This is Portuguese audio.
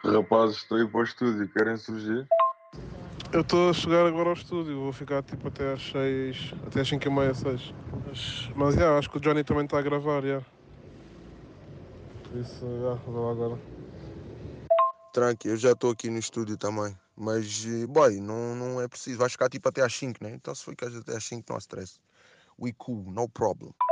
Rapazes, estou a ir para o estúdio, querem surgir? Eu estou a chegar agora ao estúdio, vou ficar tipo até às 6, até às 5h30, 6. Mas acho que o Johnny também está a gravar, Por isso, vou lá agora. Tranqui, eu já estou aqui no estúdio também. Mas, boy, não é preciso. Vais ficar tipo até às 5, né? Então se ficares até às 5, não há stress. We cool, no problem.